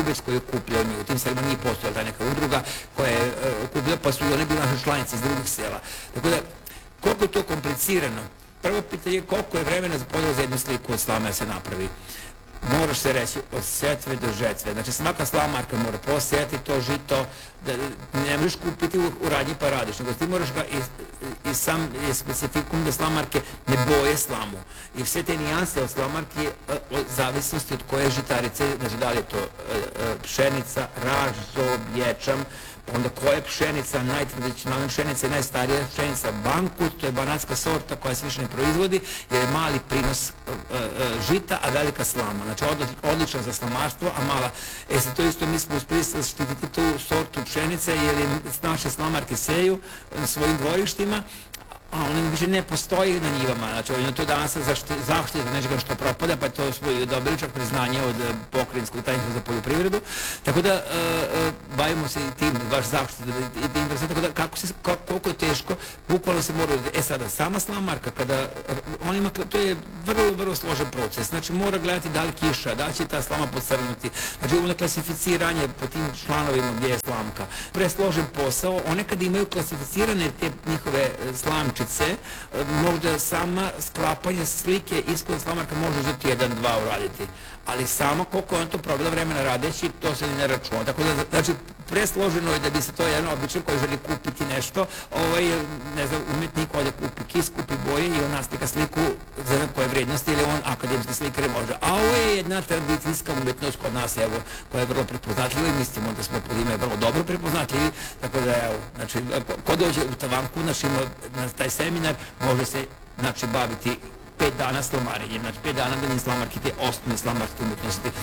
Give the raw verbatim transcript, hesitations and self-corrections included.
Ljubeč koji je kupljao nju. U tim selima nije postojala ta neka udruga koja je kupljala, pa su i one bili naše članice iz drugih sela. Tako da, koliko je to komplicirano? Prvo pitanje je koliko je vremena potrebno za jednu sliku od slame da se napravi. Moraš se reći od setve do žetve. Znači svaka slamarka mora posejati to žito, da ne možeš kupiti u radnji pa radiš, nego ti moraš ga i sam je specifikum da slamarke ne boje slamu. I sve te nijanse od slamarke od zavisnosti od koje žitarice, znači da li je to pšenica, raž, zob, ječam, onda koja je pšenica, najtradicionalna pšenica je najstarija pšenica Bankut, to je banatska sorta koja se više ne proizvodi jer je mali prinos žita, a velika slama. Znači odlična za slamarstvo, a mala. E sad to isto mi smo uspeli štititi tu sortu pšenice jer je naše slamarke seju na svojim dvorištima, a ona više ne postoji na njivama, znači on je to danas zaštita nečega što propada, pa to smo dobili čak priznanje od pokrajinskog tajništva za poljoprivredu, tako da bavimo se i tim, baš zaštita i tim, tako da kako se, koliko je teško, bukvalno se mora, e sada, sama slamarka, kada on ima, to je vrlo, vrlo složen proces, znači mora gledati da li kiša, da li će ta slama pocrnuti, znači ono klasificiranje po tim članovima gdje je slamka, presložen posao, one kad imaju klasificirane te njihove slamče, možda sama sklapanje slike iskod slamarka može uzeti jedan, dva uraditi, ali samo koliko on to provela vremena radeći, to se ne računa. Tako da, znači, presloženo je da bi se to jedan običan koji želi kupiti nešto, ovaj, ne znam, umetnik ovdje kupi kis, kupi boje i on naslika sliku za koje vrednosti ili on akademski slikare može. A ovo je jedna tradicijska umetnost kod nas, evo, koja je vrlo prepoznatljiva i mislimo da smo pod ime vrlo dobro prepoznatljivi, tako da, evo, znači, ko dođe u Tavanku, znači, na taj seminar, može se, znači, baviti pet dana slamarenjem, znači pet dana da nije slamarki te osnovne slamarske umetnosti.